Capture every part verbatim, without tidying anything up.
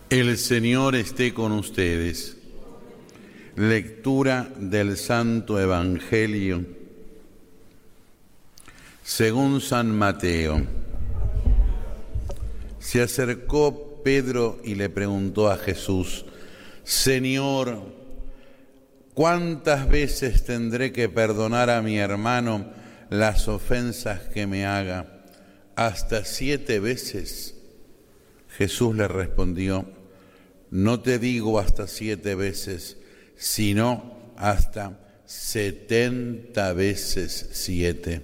El Señor esté con ustedes. Lectura del Santo Evangelio según San Mateo. Se acercó Pedro y le preguntó a Jesús: Señor, ¿cuántas veces tendré que perdonar a mi hermano las ofensas que me haga? ¿Hasta siete veces? Jesús le respondió: no te digo hasta siete veces, sino hasta setenta veces siete.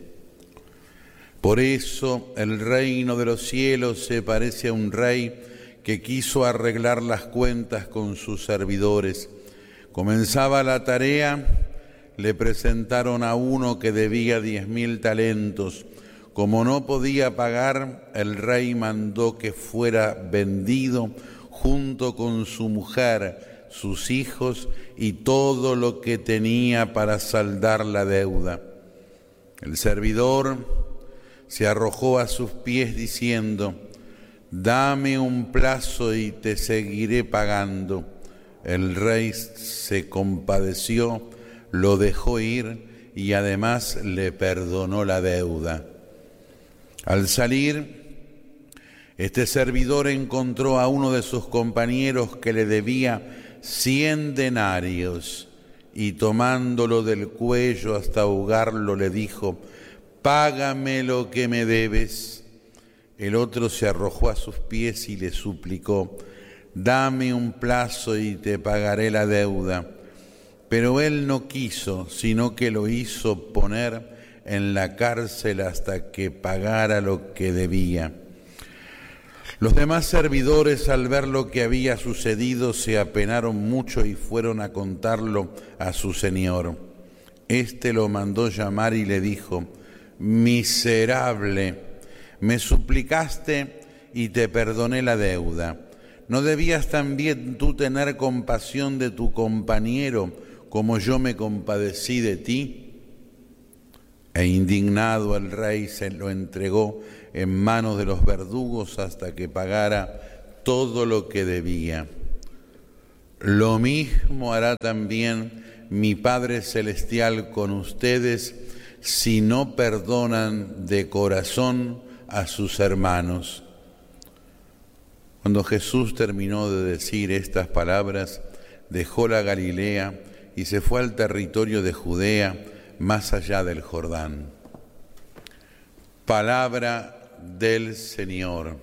Por eso el reino de los cielos se parece a un rey que quiso arreglar las cuentas con sus servidores. Comenzaba la tarea, le presentaron a uno que debía diez mil talentos. Como no podía pagar, el rey mandó que fuera vendido junto con su mujer, sus hijos y todo lo que tenía para saldar la deuda. El servidor se arrojó a sus pies diciendo: dame un plazo y te seguiré pagando. El rey se compadeció, lo dejó ir y además le perdonó la deuda. Al salir, este servidor encontró a uno de sus compañeros que le debía cien denarios y tomándolo del cuello hasta ahogarlo le dijo: págame lo que me debes. El otro se arrojó a sus pies y le suplicó: dame un plazo y te pagaré la deuda. Pero él no quiso, sino que lo hizo poner en la cárcel hasta que pagara lo que debía. Los demás servidores, al ver lo que había sucedido, se apenaron mucho y fueron a contarlo a su señor. Este lo mandó llamar y le dijo: miserable, me suplicaste y te perdoné la deuda. ¿No debías también tú tener compasión de tu compañero como yo me compadecí de ti? E indignado el rey se lo entregó en manos de los verdugos hasta que pagara todo lo que debía. Lo mismo hará también mi Padre Celestial con ustedes si no perdonan de corazón a sus hermanos. Cuando Jesús terminó de decir estas palabras, dejó la Galilea y se fue al territorio de Judea, más allá del Jordán. Palabra del Señor.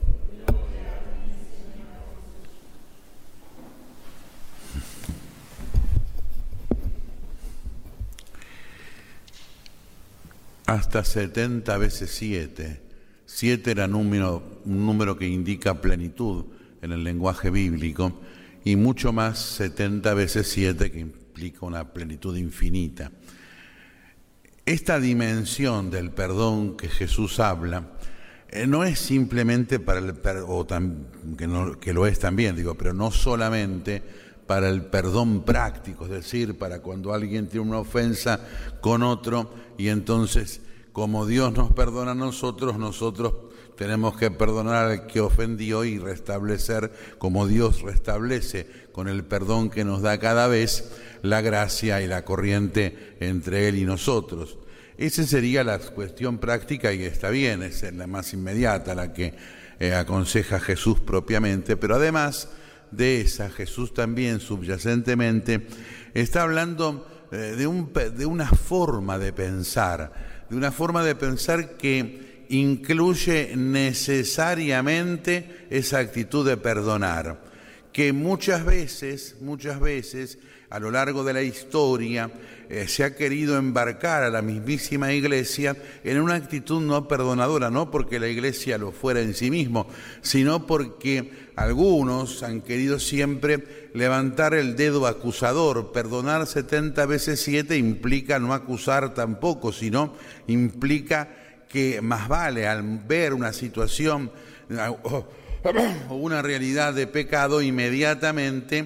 Hasta setenta veces siete. Siete era número, un número que indica plenitud en el lenguaje bíblico, y mucho más setenta veces siete, que implica una plenitud infinita. Esta dimensión del perdón que Jesús habla eh, no es simplemente para el perdón, que, no, que lo es también, digo, pero no solamente para el perdón práctico, es decir, para cuando alguien tiene una ofensa con otro y entonces, como Dios nos perdona a nosotros, nosotros tenemos que perdonar al que ofendió y restablecer, como Dios restablece con el perdón que nos da cada vez, la gracia y la corriente entre Él y nosotros. Esa sería la cuestión práctica y está bien, es la más inmediata, la que eh, aconseja Jesús propiamente, pero además de esa, Jesús también subyacentemente está hablando eh, de, un, de una forma de pensar, de una forma de pensar que incluye necesariamente esa actitud de perdonar, que muchas veces, muchas veces a lo largo de la historia eh, se ha querido embarcar a la mismísima Iglesia en una actitud no perdonadora, no porque la Iglesia lo fuera en sí mismo, sino porque algunos han querido siempre levantar el dedo acusador. Perdonar setenta veces siete implica no acusar tampoco, sino implica que más vale al ver una situación o una realidad de pecado, inmediatamente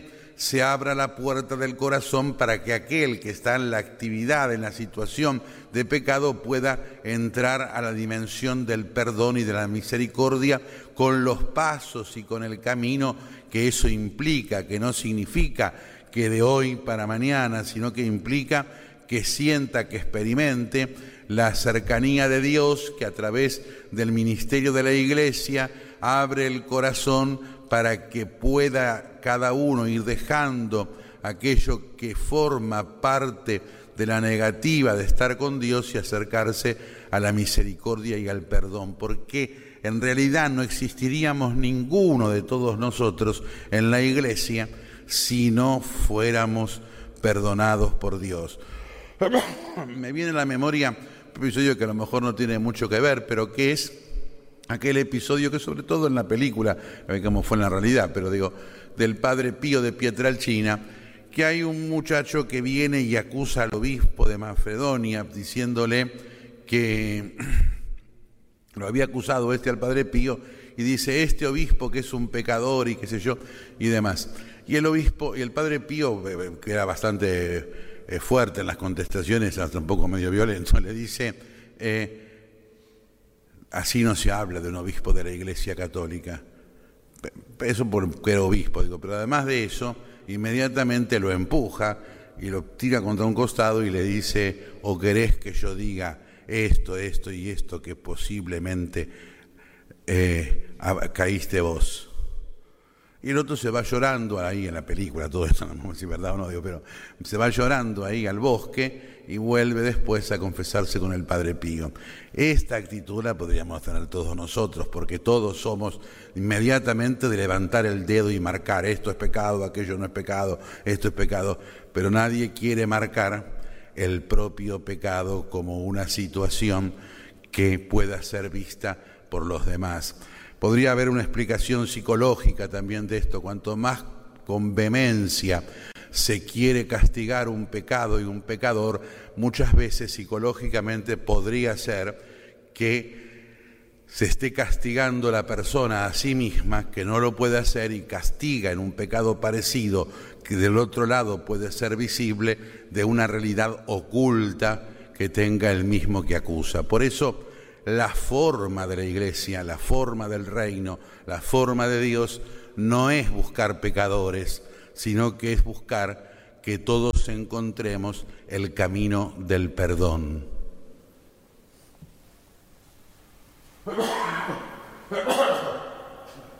se abra la puerta del corazón para que aquel que está en la actividad, en la situación de pecado, pueda entrar a la dimensión del perdón y de la misericordia con los pasos y con el camino que eso implica, que no significa que de hoy para mañana, sino que implica que sienta, que experimente la cercanía de Dios, que a través del ministerio de la Iglesia abre el corazón para que pueda cada uno ir dejando aquello que forma parte de la negativa de estar con Dios y acercarse a la misericordia y al perdón, porque en realidad no existiríamos ninguno de todos nosotros en la Iglesia si no fuéramos perdonados por Dios. Me viene a la memoria un episodio que a lo mejor no tiene mucho que ver, pero que es aquel episodio que sobre todo en la película, como fue en la realidad, pero digo, del Padre Pío de Pietrelcina, que hay un muchacho que viene y acusa al obispo de Manfredonia, diciéndole que lo había acusado este al Padre Pío, y dice, este obispo que es un pecador y qué sé yo, y demás. Y el obispo, y el Padre Pío, que era bastante eh, fuerte en las contestaciones, hasta un poco medio violento, le dice, eh, así no se habla de un obispo de la Iglesia Católica. Eso porque era obispo, digo, pero además de eso, inmediatamente lo empuja y lo tira contra un costado y le dice, o querés que yo diga esto, esto y esto que posiblemente eh, caíste vos. Y el otro se va llorando ahí en la película, todo esto, no sé si es verdad o no, digo, pero se va llorando ahí al bosque y vuelve después a confesarse con el Padre Pío. Esta actitud la podríamos tener todos nosotros, porque todos somos inmediatamente de levantar el dedo y marcar, esto es pecado, aquello no es pecado, esto es pecado, pero nadie quiere marcar el propio pecado como una situación que pueda ser vista por los demás. Podría haber una explicación psicológica también de esto. Cuanto más con vehemencia se quiere castigar un pecado y un pecador, muchas veces psicológicamente podría ser que se esté castigando la persona a sí misma, que no lo puede hacer, y castiga en un pecado parecido, que del otro lado puede ser visible, de una realidad oculta que tenga el mismo que acusa. Por eso, la forma de la Iglesia, la forma del reino, la forma de Dios no es buscar pecadores, sino que es buscar que todos encontremos el camino del perdón.